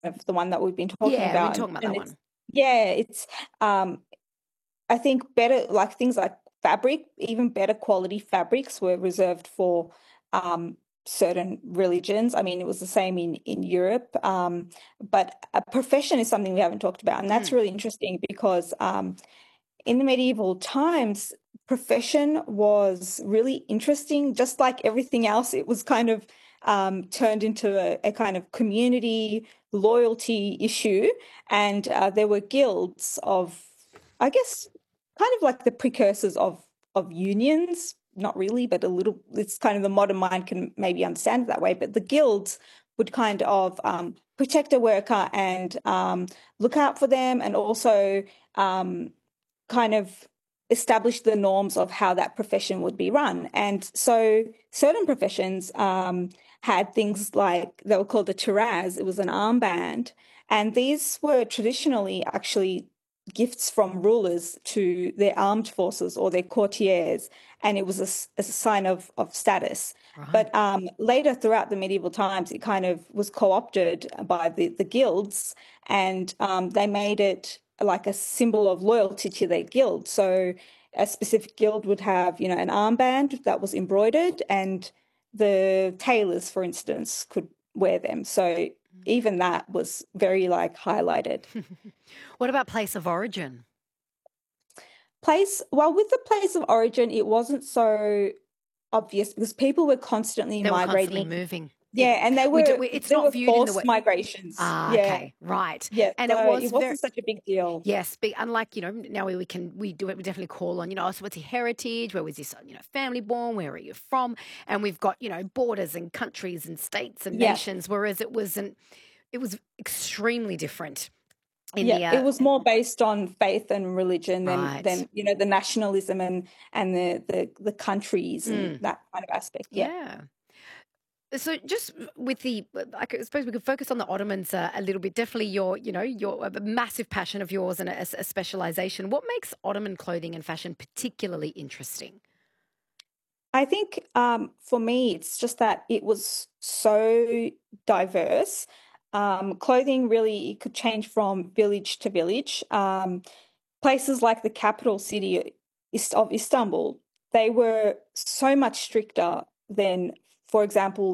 of the one that we've been talking Yeah, we've been about. talking about And that it's, one. yeah, it's, I think better, like things like fabric, even better quality fabrics were reserved for um, certain religions. I mean, it was the same in Europe. But a profession is something we haven't talked about. And that's Mm. really interesting because in the medieval times, profession was really interesting. Just like everything else, it was kind of turned into a kind of community loyalty issue. And there were guilds of, I guess, kind of like the precursors of unions. Not really, but a little. It's kind of the modern mind can maybe understand it that way. But the guilds would kind of protect a worker and look out for them, and also um, kind of establish the norms of how that profession would be run. And so certain professions had things like they were called a tiraz, it was an armband. And these were traditionally actually gifts from rulers to their armed forces or their courtiers. And it was a sign of status. Right. But later throughout the medieval times, it kind of was co-opted by the guilds and they made it like a symbol of loyalty to their guild. So a specific guild would have, an armband that was embroidered, and the tailors, for instance, could wear them. So even that was very like highlighted. What about place of origin? Well, with the place of origin, it wasn't so obvious because people were constantly They were constantly migrating. moving. Yeah, and It's they not were viewed in the forced way. migrations. Ah, Yeah, okay, right. yeah. And it So was it very. wasn't such a big deal. Yes, but unlike, now we do it, we definitely call on, so what's your heritage? Where was this, family born? Where are you from? And we've got, borders and countries and states and Yeah. nations, whereas it was extremely different in Yeah, the it was more based on faith and religion than right. the nationalism and the countries and Mm, that kind of aspect. Yeah. yeah. So just with I suppose we could focus on the Ottomans a little bit. Definitely your a massive passion of yours and a specialization. What makes Ottoman clothing and fashion particularly interesting? I think for me, it's just that it was so diverse. Clothing really could change from village to village. Places like the capital city of Istanbul, they were so much stricter than, for example,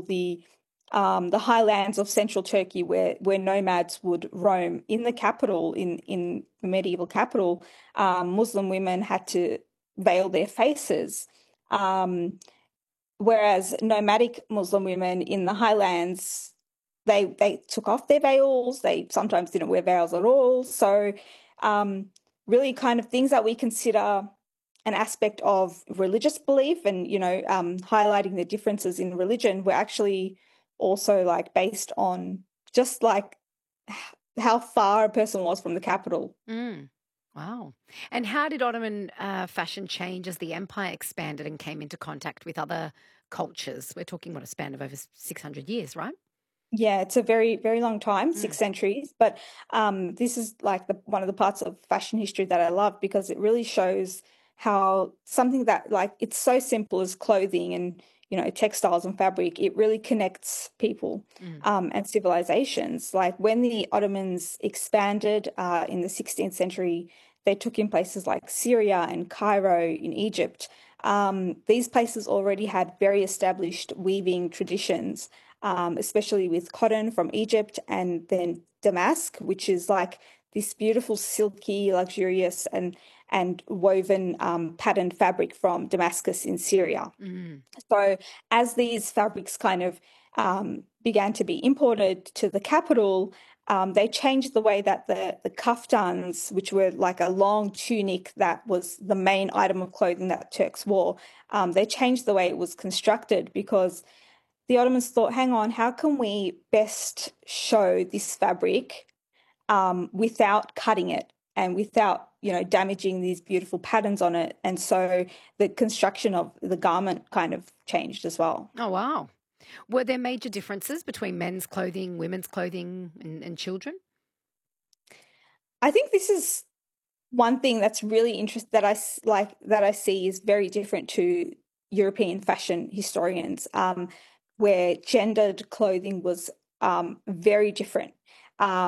the highlands of central Turkey, where nomads would roam. In the capital, in the medieval capital, Muslim women had to veil their faces. Um, Whereas nomadic Muslim women in the highlands, they took off their veils. They sometimes didn't wear veils at all. So, um, really, kind of things that we consider an aspect of religious belief, and highlighting the differences in religion, were actually also like based on just like how far a person was from the capital. Mm. Wow. And how did Ottoman fashion change as the empire expanded and came into contact with other cultures? We're talking about a span of over 600 years, right? Yeah, it's a very, very long time, Mm. 6 centuries. But this is like one of the parts of fashion history that I love because it really shows how something that like it's so simple as clothing and textiles and fabric, it really connects people Mm. and civilizations. Like when the Ottomans expanded in the 16th century, they took in places like Syria and Cairo in Egypt. These places already had very established weaving traditions, especially with cotton from Egypt, and then damask, which is like this beautiful, silky, luxurious, and woven patterned fabric from Damascus in Syria. Mm. So as these fabrics kind of began to be imported to the capital, they changed the way that the kaftans, which were like a long tunic that was the main item of clothing that Turks wore, they changed the way it was constructed because the Ottomans thought, hang on, how can we best show this fabric without cutting it and without, damaging these beautiful patterns on it? And so the construction of the garment kind of changed as well. Oh, wow. Were there major differences between men's clothing, women's clothing, and children? I think this is one thing that's really interesting that that I see is very different to European fashion historians, where gendered clothing was very different. Um,